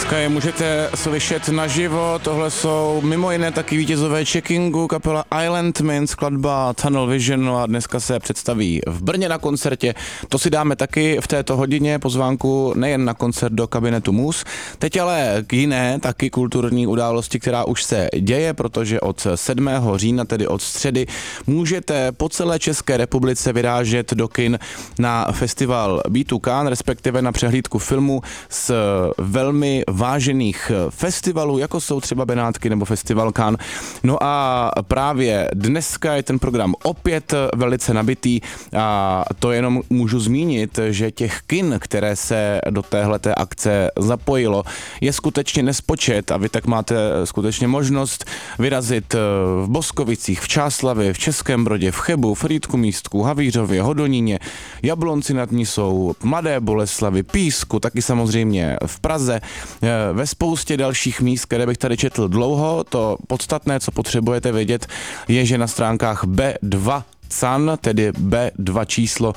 Dneska je můžete slyšet naživo, tohle jsou mimo jiné taky vítězové checkingu, kapela Island Man, skladba Tunnel Vision, no a dneska se představí v Brně na koncertě. To si dáme taky v této hodině pozvánku nejen na koncert do kabinetu Mus, teď ale k jiné taky kulturní události, která už se děje, protože od 7. října, tedy od středy, můžete po celé České republice vyrážet do kin na festival Beatu Cannes, respektive na přehlídku filmu z velmi vážených festivalů, jako jsou třeba Benátky nebo Festival Cannes. No a právě dneska je ten program opět velice nabitý a to jenom můžu zmínit, že těch kin, které se do téhleté akce zapojilo, je skutečně nespočet a vy tak máte skutečně možnost vyrazit v Boskovicích, v Čáslavi, v Českém Brodě, v Chebu, v Frýdku-Místku, Havířově, Hodoníně, Jablonci nad Nisou, Mladé Boleslavi, Písku, taky samozřejmě v Praze, ve spoustě dalších míst, které bych tady četl dlouho. To podstatné, co potřebujete vědět, je, že na stránkách B2 CAN, tedy B2 číslo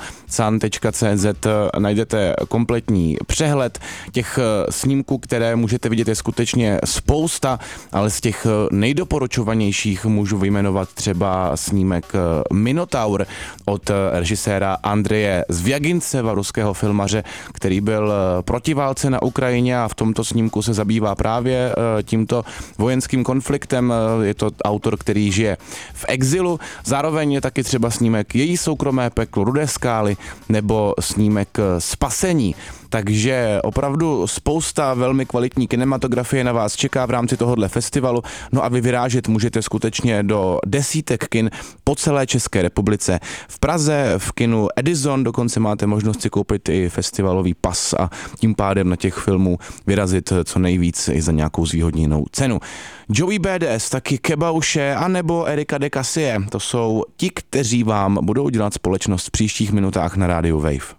can.cz najdete kompletní přehled těch snímků, které můžete vidět, je skutečně spousta, ale z těch nejdoporučovanějších můžu vyjmenovat třeba snímek Minotaur od režiséra Andreje Zvěgintseva, ruského filmaře, který byl proti válce na Ukrajině a v tomto snímku se zabývá právě tímto vojenským konfliktem. Je to autor, který žije v exilu, zároveň je taky třeba snímek Její soukromé peklo, Rudé skály nebo snímek Spasení. Takže opravdu spousta velmi kvalitní kinematografie na vás čeká v rámci tohohle festivalu. No a vy vyrážet můžete skutečně do desítek kin po celé České republice. V Praze, v kinu Edison dokonce máte možnost si koupit i festivalový pas a tím pádem na těch filmů vyrazit co nejvíc i za nějakou zvýhodněnou cenu. Joey Badass, taky Kebauše a nebo Erika de Cassie, to jsou ti, kteří vám budou dělat společnost v příštích minutách na rádiu Wave.